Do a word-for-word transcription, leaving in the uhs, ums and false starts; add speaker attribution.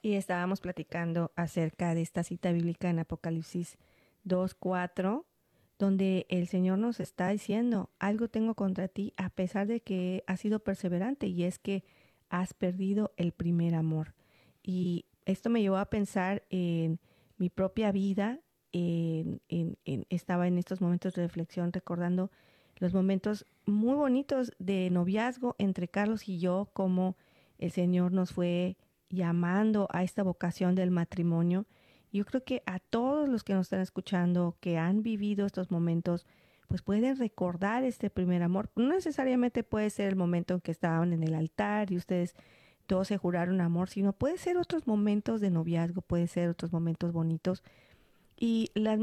Speaker 1: Y estábamos platicando acerca de esta cita bíblica en Apocalipsis dos cuatro, donde el Señor nos está diciendo, algo tengo contra ti a pesar de que has sido perseverante, y es que has perdido el primer amor. Y esto me llevó a pensar en mi propia vida. En, en, en, estaba en estos momentos de reflexión recordando los momentos muy bonitos de noviazgo entre Carlos y yo, como el Señor nos fue llamando a esta vocación del matrimonio. Yo creo que a todos los que nos están escuchando, que han vivido estos momentos, pues pueden recordar este primer amor. No necesariamente puede ser el momento en que estaban en el altar y ustedes todos se juraron amor, sino puede ser otros momentos de noviazgo, puede ser otros momentos bonitos. Y las